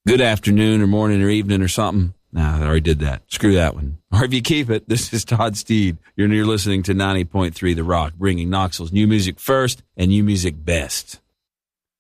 good afternoon or morning or evening or something. Nah, I already did that. Screw that one. Or if you keep it, this is Todd Steed. You're listening to 90.3 The Rock, bringing Knoxville's new music first and new music best.